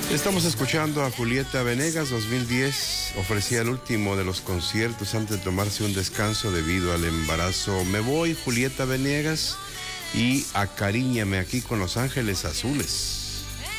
Estamos escuchando a Julieta Venegas. 2010 ofrecía el último de los conciertos antes de tomarse un descanso debido al embarazo. Me voy, Julieta Venegas, y acariñame aquí con Los Ángeles Azules.